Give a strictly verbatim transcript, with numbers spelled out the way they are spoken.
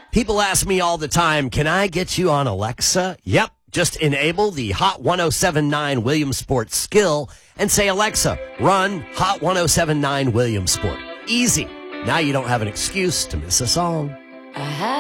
People ask me all the time, can I get you on Alexa? Yep. Just enable the Hot ten seventy-nine Williamsport skill and say, Alexa, run Hot ten seventy-nine Williamsport. Easy. Now you don't have an excuse to miss a song. I had